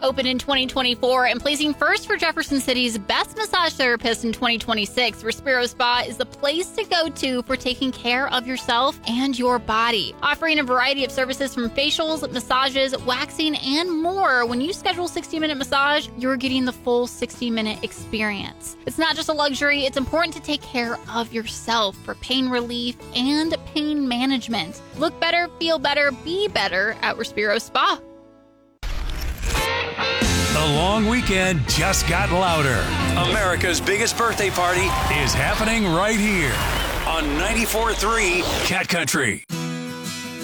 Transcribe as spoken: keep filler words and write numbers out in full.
Open in twenty twenty-four and placing first for Jefferson City's best massage therapist in twenty twenty-six, Respiro Spa is the place to go to for taking care of yourself and your body. Offering a variety of services from facials, massages, waxing, and more. When you schedule a sixty-minute massage, you're getting the full sixty-minute experience. It's not just a luxury, it's important to take care of yourself for pain relief and pain management. Look better, feel better, be better at Respiro Spa. The long weekend just got louder. America's biggest birthday party is happening right here on ninety-four point three Cat Country.